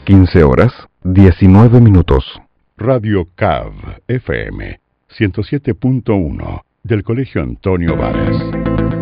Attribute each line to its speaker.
Speaker 1: 15 horas, 19 minutos.
Speaker 2: Radio CAV FM 107.1 del Colegio Antonio Varas.